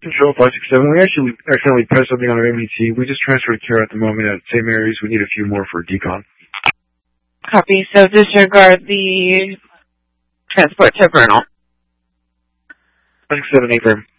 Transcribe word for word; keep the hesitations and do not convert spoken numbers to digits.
Control five six seven. We actually accidentally pressed something on our M E T. We just transferred care at the moment at Saint Mary's. We need a few more for decon. Copy. So disregard the transport to Bernal. five six seven, A-firm.